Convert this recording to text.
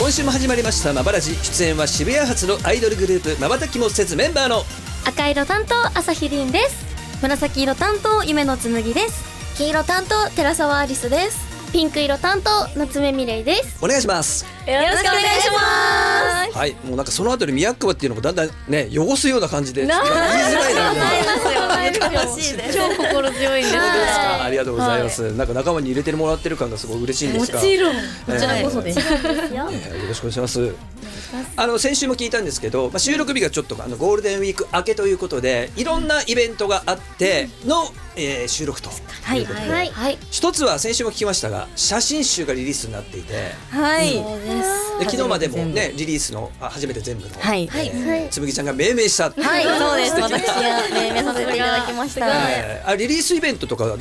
今週も始まりましたまばらじ。出演は渋谷発のアイドルグループまばたきもせずメンバーの赤色担当朝日凛です。紫色担当夢の紬です。黄色担当寺澤アリスです。ピンク色担当夏目美玲です。 お願いします。 よろしくお願いします。 はい、もうなんかそのあたり宮川っていうのもだんだんね汚すような感じで言いづらいな。 超心強いんです。 ありがとうございます。なんか仲間に入れてもらってる感がすごい嬉しいんですが、 もちろんこちらこそです。 よろしくお願いします。先週も聞いたんですけど、収録日がちょっとゴールデンウィーク明けということでいろんなイベントがあっての、収録ということで、一つは先週も聞きましたが写真集がリリースになっていて、 はい、 で昨日までもねリリースの初めて全部の、 はいつむぎちゃんが命名した、 はい、そうです。私が命名させていただきました。 リリースイベントとか